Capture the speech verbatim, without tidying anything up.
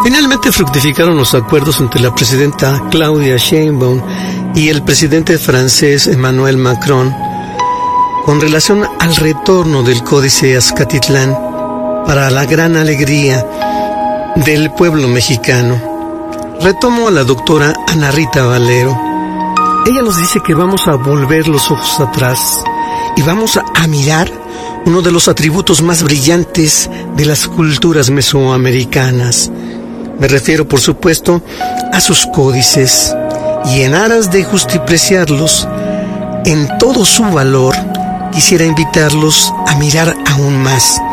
Finalmente fructificaron los acuerdos entre la presidenta Claudia Sheinbaum y el presidente francés Emmanuel Macron con relación al retorno del Códice Azcatitlán para la gran alegría del pueblo mexicano. Retomo a la doctora Ana Rita Valero. Ella nos dice que vamos a volver los ojos atrás y vamos a, a mirar uno de los atributos más brillantes de las culturas mesoamericanas. Me refiero, por supuesto, a sus códices, y en aras de justipreciarlos en todo su valor, quisiera invitarlos a mirar aún más